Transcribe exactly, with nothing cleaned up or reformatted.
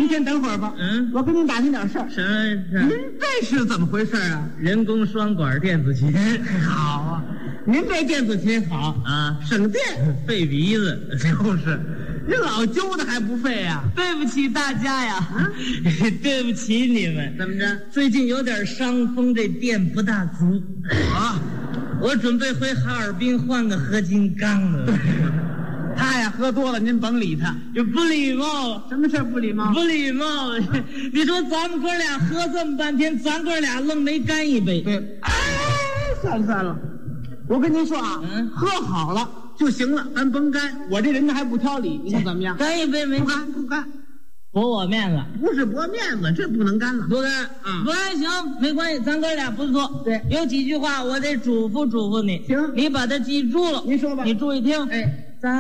您先等会儿吧。 嗯， 我跟您打听点事儿。 什么事？ 您这是怎么回事啊？ 人工双管电子琴。 好啊，您这电子琴好啊， 省电， 费鼻子。 就是，您老揪的还不费呀、啊？ 对不起大家呀， 啊、 对不起你们。 怎么着？ 最近有点伤风，这电不大足啊。 我准备回哈尔滨换个合金钢的。 他呀喝多了，您甭理他， 就不礼貌。 什么事不礼貌？ 不礼貌。你说咱们哥俩喝这么半天，咱哥俩愣没干一杯。 对，哎，算了算了，我跟您说啊， 嗯， 喝好了就行了，咱甭干。我这人呢还不挑理，你看怎么样？ 干一杯没？ 不干不干， 驳我面子。 不是驳面子，这不能干了。 不干啊，不干行，没关系，咱哥俩不错。 对， 有几句话我得嘱咐嘱咐你。 行， 你把它记住了。 您说吧。 你注意听。 哎。